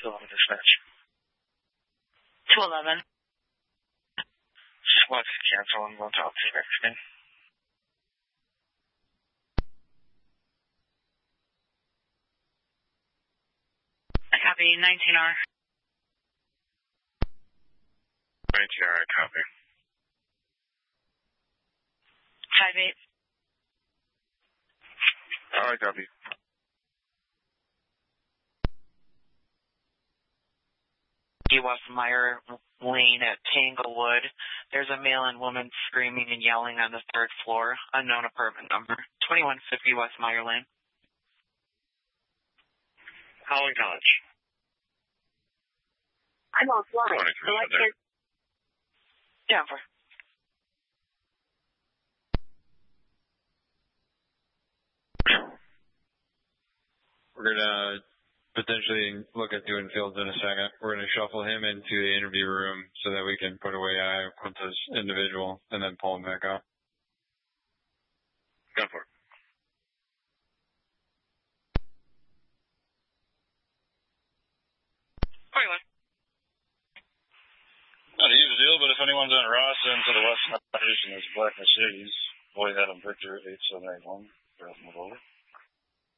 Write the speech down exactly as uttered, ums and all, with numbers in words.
two eleven dispatch. two eleven. Just wanted to cancel and we'll talk to you next thing. I copy nineteen R. nineteen R, I copy. five eight. Oh, I copy. West Meyer Lane at Tanglewood. There's a male and woman screaming and yelling on the third floor. Unknown apartment number. twenty-one fifty West Meyer Lane. Holland College. I'm offline. So I can't. Denver. We're going to potentially look at doing Fields in a second. We're going to shuffle him into the interview room so that we can put away I with this individual and then pull him back out. Go for it. Not a huge deal, but if anyone's on Ross and to the west side of the Black Mercedes, boy had him Victor eight seven eight one, drop him over.